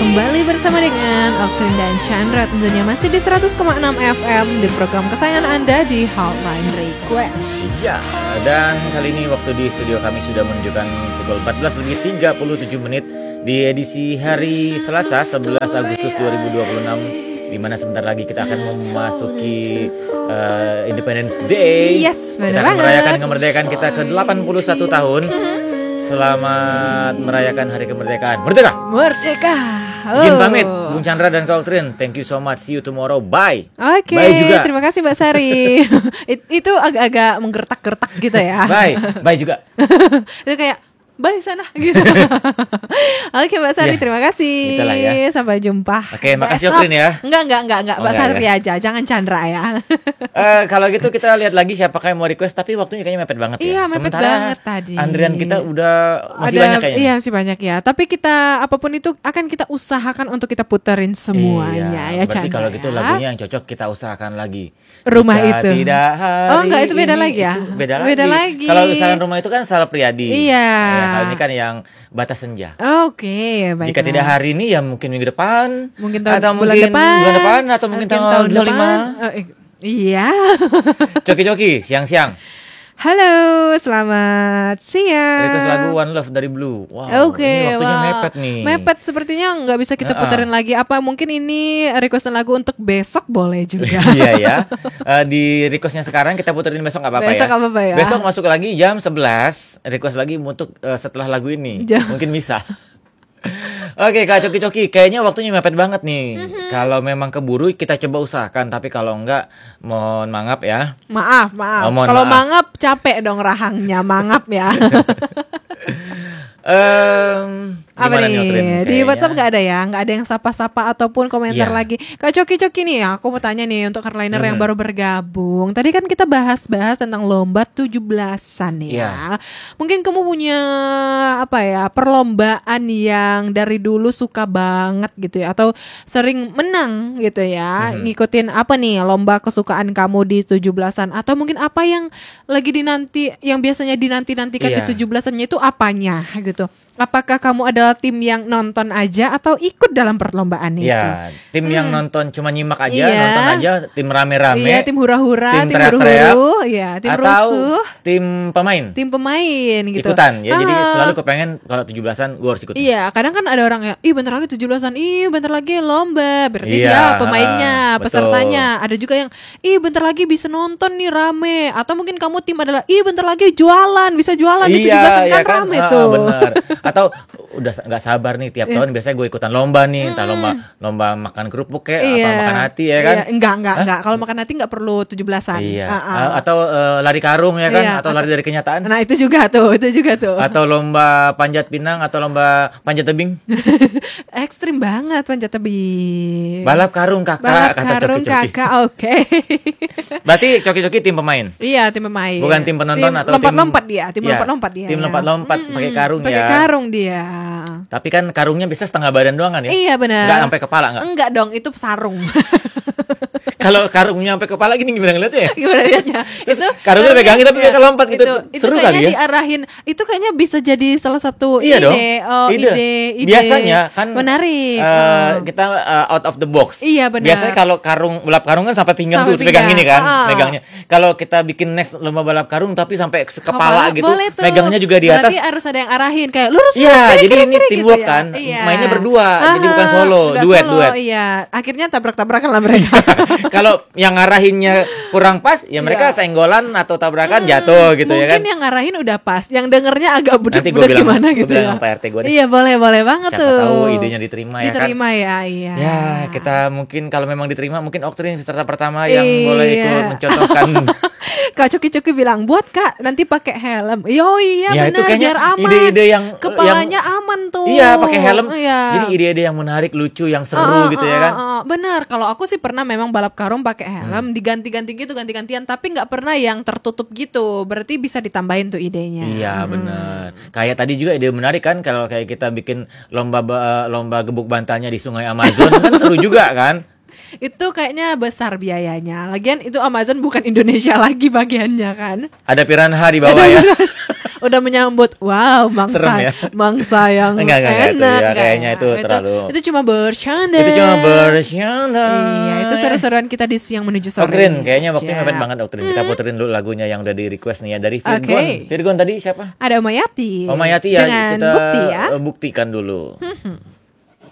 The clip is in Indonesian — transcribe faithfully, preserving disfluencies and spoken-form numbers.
kembali bersama dengan Oktrin dan Chandra, tentunya masih di seratus koma enam F M di program kesayangan Anda di Hotline Request. Ya, dan kali ini waktu di studio kami sudah menunjukkan pukul empat belas lebih tiga puluh tujuh menit di edisi hari Selasa sebelas Agustus dua ribu dua puluh enam, di mana sebentar lagi kita akan memasuki uh, Independence Day. Yes, kita akan merayakan kemerdekaan kita ke delapan puluh satu tahun. Selamat merayakan Hari Kemerdekaan. Merdeka! Merdeka! Oh. Izin pamit, Bung Chandra dan Kak Oktrin. Thank you so much. See you tomorrow. Bye. Oke, okay, bye juga. Terima kasih Mbak Sari. It, itu agak-agak menggertak-gertak gitu ya. Bye. Bye juga. Itu kayak bye sana gitu. Oke Mbak Sari, ya, terima kasih. Ya. Sampai jumpa. Oke, makasih Oktrin ya. Enggak, enggak, enggak, enggak. Oh, Mbak enggak, Sari ya. aja, jangan Chandra ya. uh, Kalau gitu kita lihat lagi siapa yang mau request, tapi waktunya kayaknya mepet banget ya. Iya, mepet Sementara banget tadi. Andrian kita udah masih Ada, banyak kayaknya. Iya, masih banyak ya. Tapi kita apapun itu akan kita usahakan untuk kita puterin semuanya iya, ya Chandra. Berarti kalau gitu ya. lagunya yang cocok kita usahakan lagi. Rumah Jika itu. Tidak hari oh enggak, itu beda ini, lagi ya. Beda, beda lagi. lagi. Kalau usahakan Rumah Itu kan Sal Priadi. Iya. Ya, kalau ini kan yang Batas Senja. Oke, okay, baiklah. Jika tidak hari ini ya mungkin minggu depan, mungkin tahun, atau bulan mungkin depan, bulan depan atau mungkin tanggal dua puluh lima. Oh, eh, iya. Coki-coki siang-siang. Halo, selamat siang. Request lagu One Love dari Blue. Wow, Oke, ini waktunya wow. mepet nih. Mepet sepertinya nggak bisa kita puterin uh-uh. lagi. Apa mungkin ini requestan lagu untuk besok boleh juga? Iya ya. Uh, di requestnya sekarang kita puterin besok nggak apa-apa besok ya. apa-apa ya. Besok masuk lagi jam sebelas. Request lagi untuk uh, setelah lagu ini. Jam. Mungkin bisa. Oke Kak Coki-Coki, kayaknya waktunya mepet banget nih. Mm-hmm. Kalau memang keburu kita coba usahakan, tapi kalau enggak mohon maaf ya. Maaf, maaf. Oh, kalau mangap capek dong rahangnya, mangap ya. Um, apa nih? Oktrin, di WhatsApp nggak ada ya, nggak ada yang sapa-sapa ataupun komentar yeah. lagi. Kak Coki-Coki nih, aku mau tanya nih untuk hardliner hmm. yang baru bergabung. Tadi kan kita bahas-bahas tentang lomba tujuh belasan ya. Yeah. Mungkin kamu punya apa ya perlombaan yang dari dulu suka banget gitu ya, atau sering menang gitu ya, hmm. ngikutin apa nih lomba kesukaan kamu di tujuh belasan, atau mungkin apa yang lagi dinanti, yang biasanya dinanti-nantikan yeah. di tujuh belasannya itu apanya gitu. Apakah kamu adalah tim yang nonton aja atau ikut dalam perlombaan itu? Ya, tim hmm. yang nonton cuma nyimak aja, iya. nonton aja, tim rame-rame. Iya, tim hura-hura, tim, tim huru-huru, ya, tim atau rusuh, tim pemain. Tim pemain gitu. Ikutan ya, ah. jadi selalu kepengen kalau tujuh belasan gue harus ikut. Iya, kadang kan ada orang ya, ih bentar lagi tujuh belasan, ih bentar lagi lomba. Berarti iya, dia pemainnya, uh, pesertanya. Ada juga yang, ih bentar lagi bisa nonton nih rame. Atau mungkin kamu tim adalah, ih bentar lagi jualan, bisa jualan iya, di tujuh belasan iya kan, kan rame uh, tuh. Bener. Atau udah nggak sabar nih tiap tahun biasanya gue ikutan lomba nih, entah lomba lomba makan kerupuk kayak iya. apa makan hati ya kan? Iya. Enggak enggak enggak. Kalau makan hati nggak perlu tujuh belasan. Iya. Uh-uh. Uh, atau uh, lari karung ya kan? Iya. Atau lari dari kenyataan? Nah itu juga tuh, itu juga tuh. Atau lomba panjat pinang atau lomba panjat tebing? Ekstrim banget panjat tebing. Balap karung kakak. Balap kata karung Coki-Coki. kakak, oke. Okay. Berarti Coki-Coki tim pemain? Iya tim pemain. Bukan tim penonton tim atau lompat-lompat dia, tim ya, lompat-lompat dia. Tim ya. lompat-lompat hmm, pakai karung pake ya. Pakai karung dia. Tapi kan karungnya bisa setengah badan doang kan ya? Iya benar. Enggak sampai kepala enggak? Enggak dong, itu sarung. Kalau karungnya sampai kepala gini gimana ngeliatnya ya? Gimana liatnya? Itu karungnya pegangin tapi mereka lompat gitu. Itu, seru itu kali ya? diarahin. Itu kayaknya bisa jadi salah satu iya ide. Dong. Oh, ide. ide, ide. Biasanya kan menarik. Uh, oh. Kita uh, out of the box. Iya benar. Biasanya kalau karung balap karung kan sampai pinggang sampai tuh pegang ini kan, ah. megangnya. Kalau kita bikin next lomba balap karung tapi sampai kepala gitu, megangnya juga di atas. Berarti harus ada yang arahin kayak lurus. Iya, jadi ini gitu teamwork ya? kan. Iya. Mainnya berdua, Aha, jadi bukan solo, duet solo, duet. Iya, akhirnya tabrak-tabrakan lah mereka. Kalau yang ngarahinnya kurang pas, ya mereka yeah. senggolan atau tabrakan hmm, jatuh gitu ya kan. Mungkin yang ngarahin udah pas, yang dengernya agak budak-budak bilang, gimana gitu ya. Bilang Pak R T gue deh. Iya, boleh boleh banget siapa tuh. tahu idenya diterima, diterima ya kan. Diterima ya, iya. Ya, kita mungkin kalau memang diterima, mungkin Oktrin peserta pertama yang iya. boleh ikut mencontohkan. Kak Coki-Coki bilang, buat Kak nanti pakai helm. Yo iya ya, benar, itu biar aman. Ide-ide yang kepalanya yang, aman tuh. Iya, pakai helm. Iya. Jadi ide-ide yang menarik, lucu, yang seru uh, uh, gitu uh, ya kan. Uh, uh, benar, kalau aku sih pernah memang balap karung pakai helm, hmm. diganti-ganti gitu, ganti-gantian, tapi nggak pernah yang tertutup gitu. Berarti bisa ditambahin tuh idenya. Iya, hmm. benar. Kayak tadi juga ide menarik kan, kalau kayak kita bikin lomba lomba gebuk bantalnya di Sungai Amazon kan seru juga kan. Itu kayaknya besar biayanya. Lagian itu Amazon bukan Indonesia lagi bagiannya kan. Ada piranha di bawah ya. udah menyambut wow mangsa Serem ya? mangsa yang Enggak, enggak, enggak, enak. itu ya, Enggak kayaknya ya. itu terlalu- itu cuma bercanda. Itu cuma bercanda. Iya, itu seru-seruan kita di siang menuju sore. Doktrin, kayaknya waktunya aja. mepet banget Doktrin. Kita puterin dulu lagunya yang udah di request nih ya dari Virgon. Oke. Virgon tadi siapa? Ada Omayati. Omayati ya, Dengan kita bukti ya. eh, buktikan dulu. Hmm.